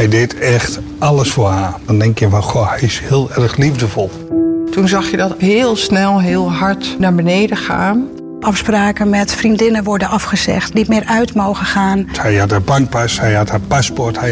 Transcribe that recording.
Hij deed echt alles voor haar. Dan denk je van, goh, hij is heel erg liefdevol. Toen zag je dat heel snel, heel hard naar beneden gaan. Afspraken met vriendinnen worden afgezegd, niet meer uit mogen gaan. Hij had haar bankpas, hij had haar paspoort,